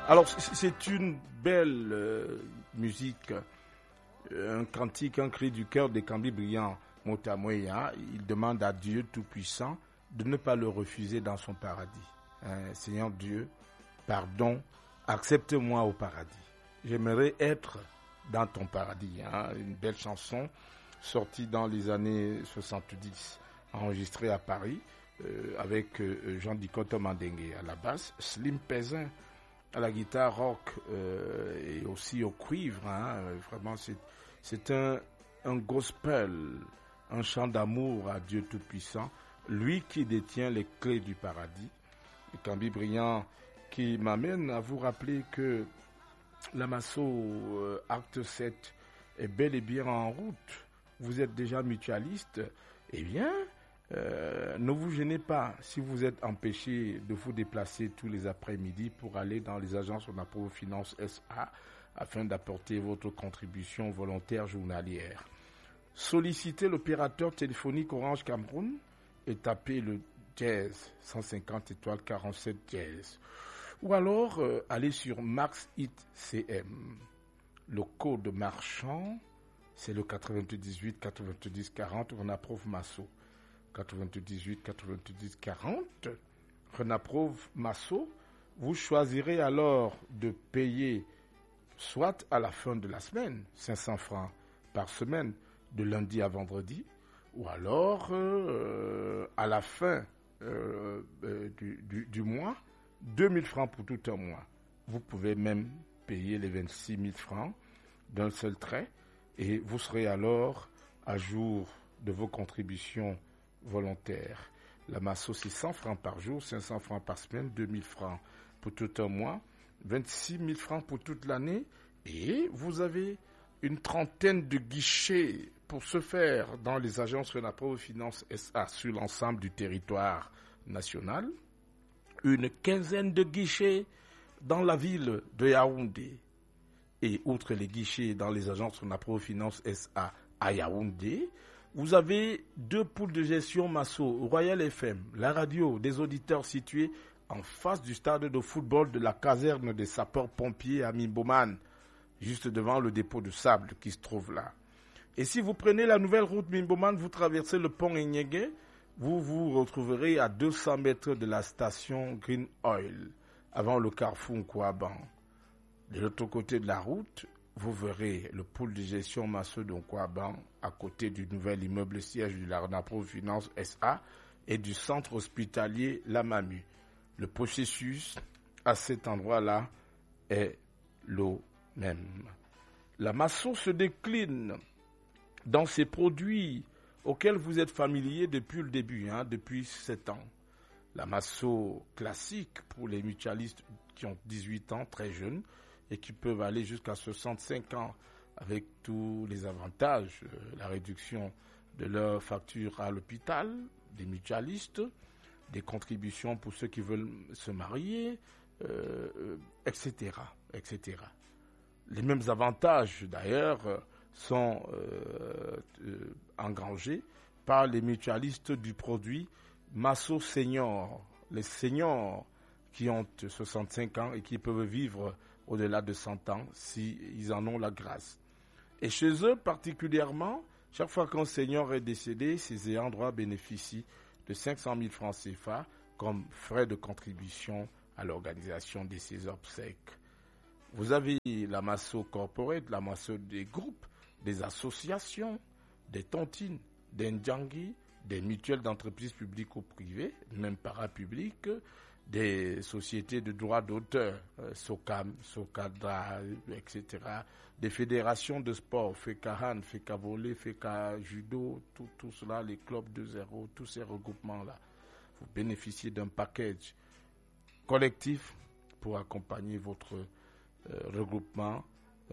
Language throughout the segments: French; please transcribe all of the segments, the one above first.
Alors, c'est une belle musique, un cantique, un cri du cœur de Kambi Brillant Motamoya. Il demande à Dieu Tout-Puissant de ne pas le refuser dans son paradis. Seigneur Dieu, pardon, accepte-moi au paradis. J'aimerais être dans ton paradis. Une belle chanson sortie dans les années 70, enregistrée à Paris avec Jean Dikoto Mandengue à la basse, Slim Pesin à la guitare rock et aussi au cuivre. Vraiment, c'est un gospel, un chant d'amour à Dieu Tout-Puissant, lui qui détient les clés du paradis. Et Kambi Brillant qui m'amène à vous rappeler que l'Amasso Acte 7 est bel et bien en route. Vous êtes déjà mutualiste, eh bien, ne vous gênez pas si vous êtes empêché de vous déplacer tous les après-midi pour aller dans les agences Onapo Finance SA afin d'apporter votre contribution volontaire journalière. Sollicitez l'opérateur téléphonique Orange Cameroun et tapez le dièse 150 étoiles 47 dièse. Ou alors allez sur Max Hit CM. Le code marchand, c'est le 98 90 40 Renaprove Masso. 98 90 40 Renaprove Masso. Vous choisirez alors de payer soit à la fin de la semaine, 500 francs par semaine, de lundi à vendredi, ou alors à la fin du mois, 2000 francs pour tout un mois. Vous pouvez même payer les 26 000 francs d'un seul trait et vous serez alors à jour de vos contributions volontaires. La Masso, c'est 100 francs par jour, 500 francs par semaine, 2000 francs pour tout un mois, 26 000 francs pour toute l'année et vous avez une trentaine de guichets pour ce faire dans les agences Renaprove Finance SA sur l'ensemble du territoire national, une quinzaine de guichets dans la ville de Yaoundé. Et outre les guichets dans les agences Renaprove Finance SA à Yaoundé, vous avez 2 poules de gestion Masso, Royal FM, la radio des auditeurs situés en face du stade de football de la caserne des sapeurs-pompiers à Mimboman, juste devant le dépôt de sable qui se trouve là. Et si vous prenez la nouvelle route Mimboman, vous traversez le pont Enyege, vous vous retrouverez à 200 mètres de la station Green Oil, avant le carrefour Nkouaban. De l'autre côté de la route, vous verrez le pôle de gestion Masso de Nkouaban à côté du nouvel immeuble siège de la Renaprove Finance SA et du centre hospitalier Lamamu. Le processus à cet endroit-là est le même. La Masso se décline dans ces produits auxquels vous êtes familier depuis le début, depuis 7 ans. La Masso classique pour les mutualistes qui ont 18 ans, très jeunes, et qui peuvent aller jusqu'à 65 ans avec tous les avantages, la réduction de leur facture à l'hôpital, des mutualistes, des contributions pour ceux qui veulent se marier, etc., etc. Les mêmes avantages, d'ailleurs, sont engrangés par les mutualistes du produit Masso Senior. Les seniors qui ont 65 ans et qui peuvent vivre au-delà de 100 ans s'ils en ont la grâce. Et chez eux, particulièrement, chaque fois qu'un senior est décédé, ses ayants droit bénéficient de 500 000 francs CFA comme frais de contribution à l'organisation de ces obsèques. Vous avez la Masso Corporate, la Masso des groupes, des associations, des tontines, des ndjangi, des mutuelles d'entreprises publiques ou privées, même parapubliques, des sociétés de droits d'auteur, SOCAM, SOCADRA, etc., des fédérations de sport, FECAHAN, FECAVOLE, FECA-Judo, tout cela, les clubs 2-0, tous ces regroupements-là. Vous bénéficiez d'un package collectif pour accompagner votre regroupement,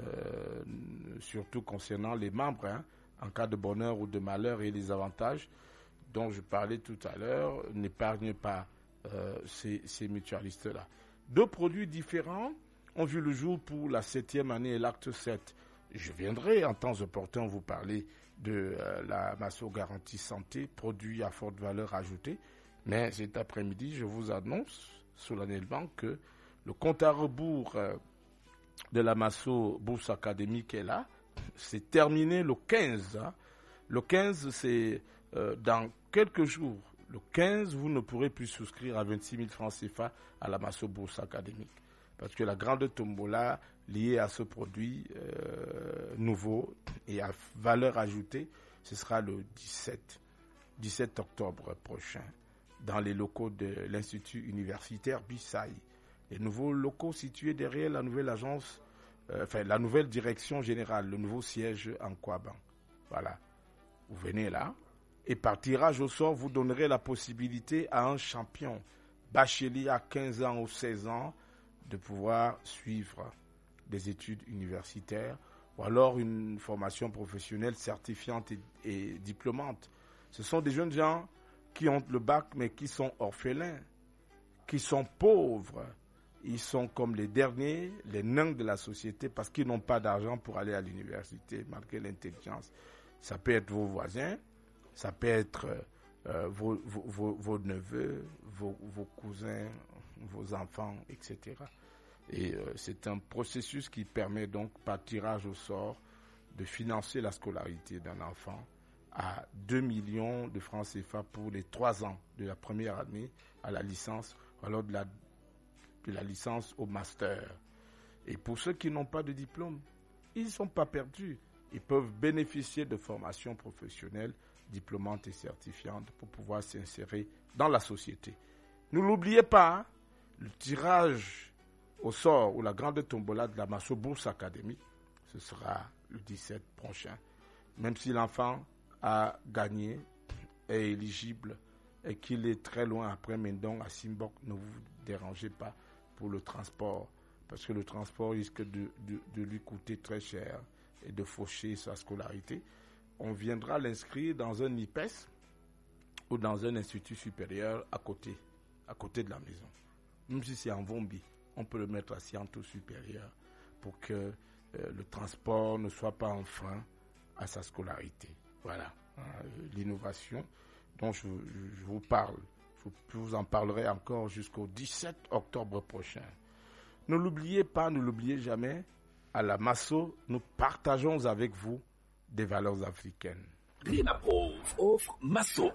surtout concernant les membres, en cas de bonheur ou de malheur, et les avantages dont je parlais tout à l'heure n'épargnent pas ces mutualistes-là. 2 produits différents ont vu le jour pour la 7e année et l'acte 7. Je viendrai en temps opportun vous parler de la Masso Garantie Santé, produit à forte valeur ajoutée. Mais cet après-midi, je vous annonce solennellement que Le compte à rebours de la Masso Bourse Académique est là. C'est terminé le 15. Hein. Le 15, c'est dans quelques jours. Le 15, vous ne pourrez plus souscrire à 26 000 francs CFA à la Masso Bourse Académique. Parce que la grande tombola liée à ce produit nouveau et à valeur ajoutée, ce sera le 17 octobre prochain, dans les locaux de l'Institut universitaire Bissaï. Les nouveaux locaux situés derrière la nouvelle agence, la nouvelle direction générale, le nouveau siège en Kouaban. Voilà. Vous venez là, et par tirage au sort, vous donnerez la possibilité à un champion, bachelier à 15 ans ou 16 ans, de pouvoir suivre des études universitaires ou alors une formation professionnelle certifiante et diplômante. Ce sont des jeunes gens qui ont le bac mais qui sont orphelins, qui sont pauvres. Ils sont comme les derniers, les nains de la société parce qu'ils n'ont pas d'argent pour aller à l'université malgré l'intelligence. Ça peut être vos voisins, ça peut être vos neveux, vos cousins, vos enfants, etc. Et c'est un processus qui permet donc, par tirage au sort, de financer la scolarité d'un enfant à 2 millions de francs CFA pour les 3 ans, de la première année à la licence, ou alors de la licence au master. Et pour ceux qui n'ont pas de diplôme, ils ne sont pas perdus. Ils peuvent bénéficier de formations professionnelles, diplômantes et certifiantes pour pouvoir s'insérer dans la société. Ne l'oubliez pas, hein, le tirage au sort ou la grande tombola de la Masso Bourse Académique, ce sera le 17 prochain. Même si l'enfant a gagné, est éligible et qu'il est très loin après Mendon à Simbok, ne vous dérangez pas pour le transport, parce que le transport risque de lui coûter très cher et de faucher sa scolarité. On viendra l'inscrire dans un IPES ou dans un institut supérieur à côté de la maison. Même si c'est en Vombi, on peut le mettre à Sciences supérieures pour que le transport ne soit pas un frein à sa scolarité. Voilà, l'innovation dont je vous parle. Je vous en parlerai encore jusqu'au 17 octobre prochain. Ne l'oubliez pas, ne l'oubliez jamais, à la Masso, nous partageons avec vous des valeurs africaines. RENAPROF offre Masso.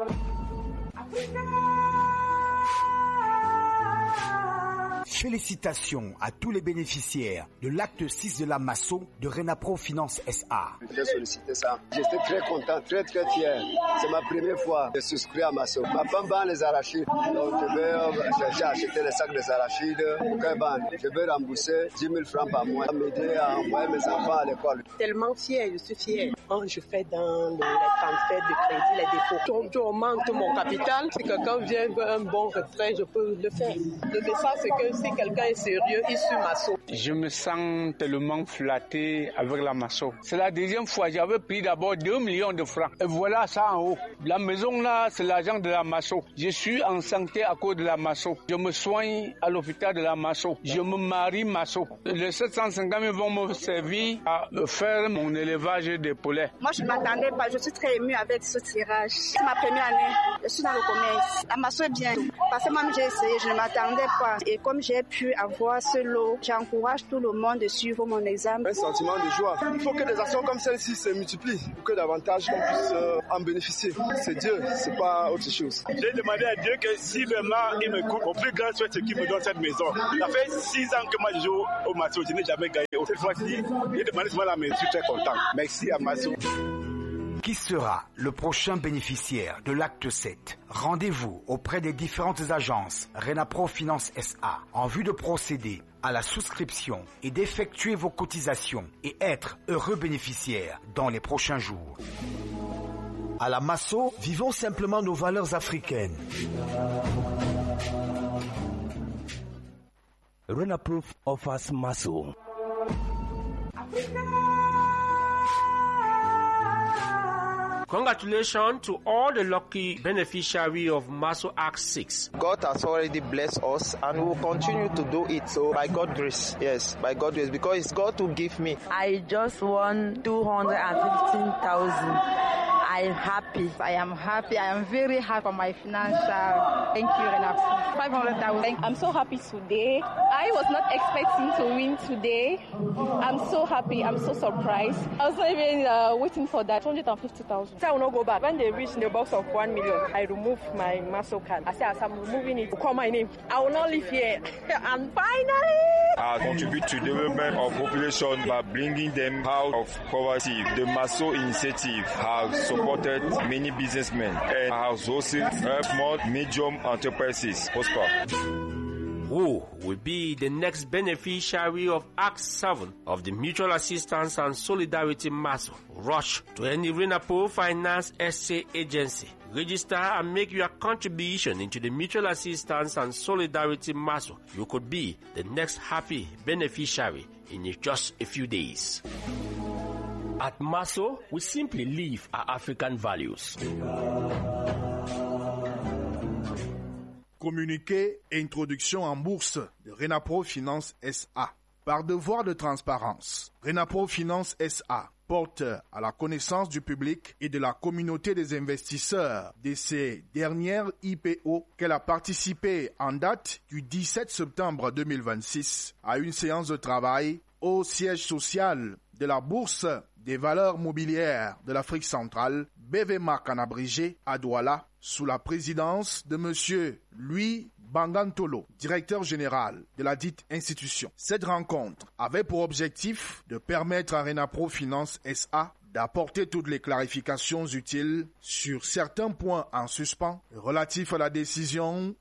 Félicitations à tous les bénéficiaires de l'acte 6 de la Masso de RENAPROF Finance SA. J'ai sollicité ça. J'étais très content, très très fier. C'est ma première fois de souscrire à Masso. Ma femme vend les arachides. Donc j'ai acheté les sacs des arachides. Je vais rembourser 10 000 francs par mois. M'aider à envoyer mes enfants à l'école. Tellement fier, je suis fier. Quand je fais dans les transferts de crédit, les dépôts, je augmente mon capital. Si quelqu'un vient veut un bon retrait, je peux le faire. Le message, c'est que si quelqu'un est sérieux, il suit Masso. Je me sens tellement flatté avec la Masso. C'est la deuxième fois. J'avais pris d'abord 2 millions de francs. Et voilà ça en haut. La maison là, c'est l'argent de la Masso. Je suis en santé à cause de la Masso. Je me soigne à l'hôpital de la Masso. Je me marie Masso. Les 750 000 vont me servir à faire mon élevage de poulets. Moi, je ne m'attendais pas. Je suis très émue avec ce tirage. C'est ma première année. Je suis dans le commerce. La Masso est bien. Parce que même j'ai essayé, je ne m'attendais pas. Et comme j'ai pu avoir ce lot, j'encourage tout le monde de suivre mon examen. Un sentiment de joie. Il faut que des actions comme celle-ci se multiplient pour que davantage on puisse en bénéficier. C'est Dieu, c'est pas autre chose. J'ai demandé à Dieu que si vraiment il me coupe, au plus grand souhait, c'est qu'il me donne cette maison. Ça fait 6 ans que moi je joue au Masso, je n'ai jamais gagné. Cette fois-ci, j'ai demandé souvent la maison, je suis très content. Merci à Masso. Qui sera le prochain bénéficiaire de l'acte 7? Rendez-vous auprès des différentes agences RENAPROF Finance SA en vue de procéder à la souscription et d'effectuer vos cotisations et être heureux bénéficiaire dans les prochains jours. À la Masso, vivons simplement nos valeurs africaines. RENAPROF offers Masso. Congratulations to all the lucky beneficiaries of Masso Act 6. God has already blessed us and we will continue to do it. So by God's grace, yes, by God's grace, because it's God who give me. I just won 215,000. I I am happy. I am happy. I am very happy for my financial. Thank you, Renapro. 500,000. I'm so happy today. I was not expecting to win today. I'm so happy. I'm so surprised. I was not even waiting for that. 250,000. So I will not go back. When they reach the box of 1 million, I remove my muscle card. I say, as I'm removing it, call my name. I will not live here. And finally, I contribute to the development of population by bringing them out of poverty. The Maso initiative has supported many businessmen and has also helped small, medium enterprises prosper. Who will be the next beneficiary of Act 7 of the Mutual Assistance and Solidarity Maso? Rush to any Renapro Finance SA agency. Register and make your contribution into the Mutual Assistance and Solidarity Maso. You could be the next happy beneficiary in just a few days. At Maso, we simply live our African values. Communiqué et introduction en bourse de Renapro Finance SA. Par devoir de transparence, Renapro Finance SA porte à la connaissance du public et de la communauté des investisseurs de ces dernières IPO qu'elle a participé en date du 17 septembre 2026 à une séance de travail au siège social de la Bourse des valeurs mobilières de l'Afrique centrale, BVMAC en abrégé, à Douala, sous la présidence de M. Louis Bangantolo, directeur général de la dite institution. Cette rencontre avait pour objectif de permettre à Renapro Finance SA d'apporter toutes les clarifications utiles sur certains points en suspens relatifs à la décision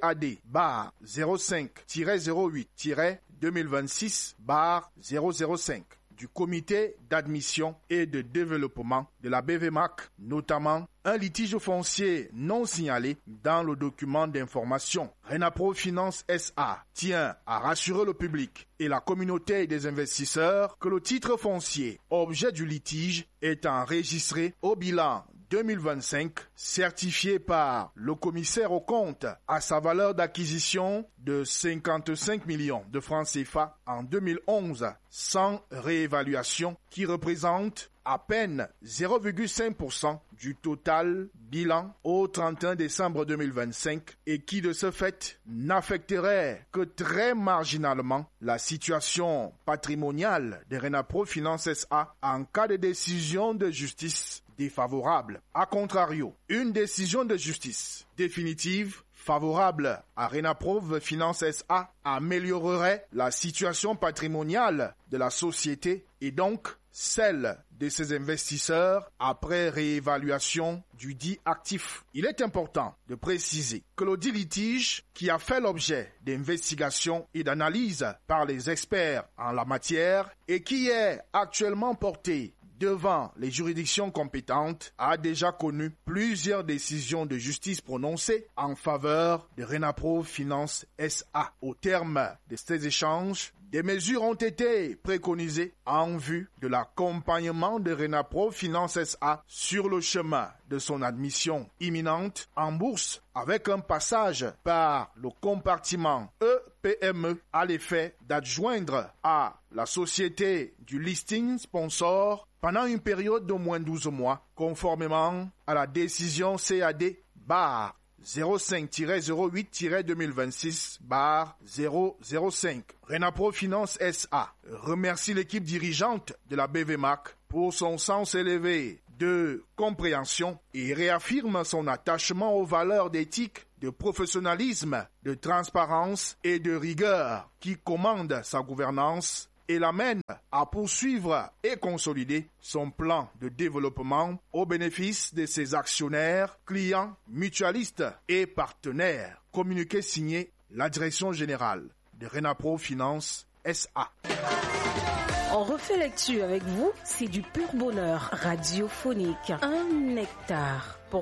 CAD-05-08-2026-005 du comité d'admission et de développement de la BVMAC, notamment un litige foncier non signalé dans le document d'information. Renapro Finance SA tient à rassurer le public et la communauté des investisseurs que le titre foncier, objet du litige, est enregistré au bilan 2025, certifié par le commissaire aux comptes à sa valeur d'acquisition de 55 millions de francs CFA en 2011, sans réévaluation, qui représente à peine 0,5% du total bilan au 31 décembre 2025 et qui de ce fait n'affecterait que très marginalement la situation patrimoniale de Renapro Finance SA en cas de décision de justice défavorable. A contrario, une décision de justice définitive favorable à Renapro Finance SA améliorerait la situation patrimoniale de la société et donc celle de ses investisseurs après réévaluation du dit actif. Il est important de préciser que le dit litige, qui a fait l'objet d'investigations et d'analyses par les experts en la matière et qui est actuellement porté devant les juridictions compétentes, a déjà connu plusieurs décisions de justice prononcées en faveur de Renapro Finance SA. Au terme de ces échanges, des mesures ont été préconisées en vue de l'accompagnement de Renapro Finance SA sur le chemin de son admission imminente en bourse avec un passage par le compartiment EPME à l'effet d'adjoindre à la société du listing sponsor pendant une période d'au moins 12 mois, conformément à la décision CAD-05-08-2026-005. Renapro Finance SA remercie l'équipe dirigeante de la BVMAC pour son sens élevé de compréhension et réaffirme son attachement aux valeurs d'éthique, de professionnalisme, de transparence et de rigueur qui commandent sa gouvernance et l'amène à poursuivre et consolider son plan de développement au bénéfice de ses actionnaires, clients, mutualistes et partenaires. Communiqué signé la direction générale de Renapro Finance SA. On refait lecture avec vous, c'est du pur bonheur radiophonique. Un nectar.